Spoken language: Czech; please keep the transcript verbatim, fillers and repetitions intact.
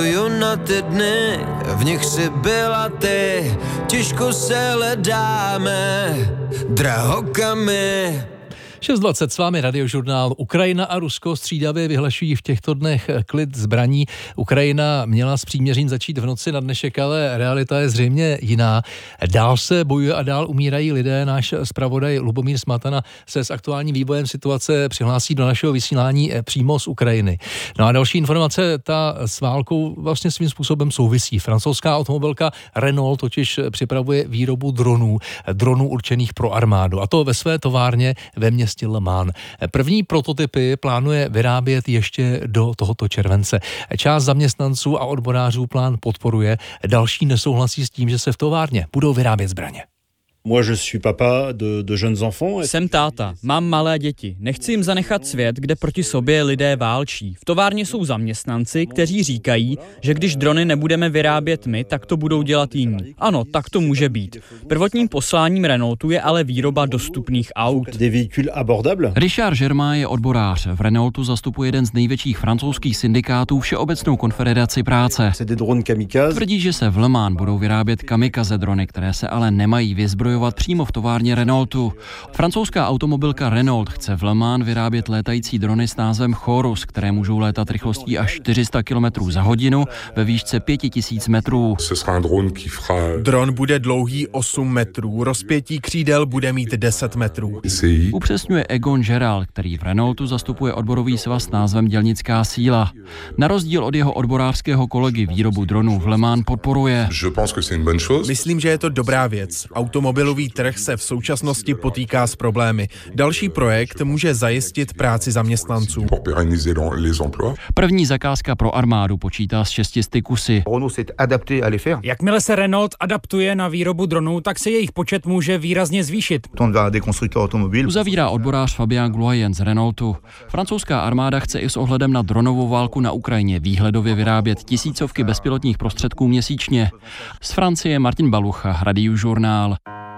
Na ty dny, v nich si byla ty, těžko se hledáme, drahokamy. šest dvacet s vámi Radiožurnál. Ukrajina a Rusko střídavě vyhlašují v těchto dnech klid zbraní. Ukrajina měla s příměřím začít v noci na dnešek, ale realita je zřejmě jiná. Dál se bojuje a dál umírají lidé. Náš zpravodaj Lubomír Smatana se s aktuálním vývojem situace přihlásí do našeho vysílání přímo z Ukrajiny. No a další informace, ta s válkou vlastně svým způsobem souvisí. Francouzská automobilka Renault totiž připravuje výrobu dronů, dronů určených pro armádu. A to ve své továrně ve městě Le Mans. První prototypy plánuje vyrábět ještě do tohoto července. Část zaměstnanců a odborářů plán podporuje, další nesouhlasí s tím, že se v továrně budou vyrábět zbraně. Jsem táta, mám malé děti. Nechci jim zanechat svět, kde proti sobě lidé válčí. V továrně jsou zaměstnanci, kteří říkají, že když drony nebudeme vyrábět my, tak to budou dělat jiní. Ano, tak to může být. Prvotním posláním Renaultu je ale výroba dostupných aut. Richard Germain je odborář. V Renaultu zastupuje jeden z největších francouzských syndikátů Všeobecnou konfederaci práce. Tvrdí, že se v Le Mans budou vyrábět kamikaze drony, které se ale nemají vyzbrojovat přímo v továrně Renaultu. Francouzská automobilka Renault chce v Le Mans vyrábět létající drony s názvem Chorus, které můžou létat rychlostí až čtyři sta kilometrů za hodinu ve výšce pět tisíc metrů. Dron bude dlouhý osm metrů, rozpětí křídel bude mít deset metrů. Upřesňuje Egon Gerald, který v Renaultu zastupuje odborový svaz s názvem Dělnická síla. Na rozdíl od jeho odborářského kolegy výrobu dronů v Le Mans podporuje. Myslím, že je to dobrá věc. Automobil Automobilový trh se v současnosti potýká s problémy. Další projekt může zajistit práci zaměstnanců. První zakázka pro armádu počítá s šestisty kusy. Jakmile se Renault adaptuje na výrobu dronů, tak se jejich počet může výrazně zvýšit. Uzavírá odborář Fabien Gloyen z Renaultu. Francouzská armáda chce i s ohledem na dronovou válku na Ukrajině výhledově vyrábět tisícovky bezpilotních prostředků měsíčně. Z Francie Martin Balucha, Radiožurnál.